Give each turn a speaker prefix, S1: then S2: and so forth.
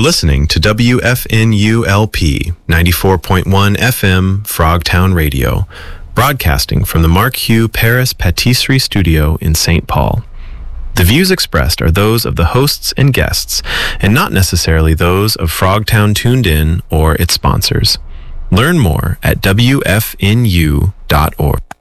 S1: listening to WFNULP 94.1 FM Frogtown Radio, broadcasting from the Mark Hugh Paris Patisserie Studio in St. Paul. The views expressed are those of the hosts and guests, and not necessarily those of Frogtown Tuned In or its sponsors. Learn more at WFNU.org.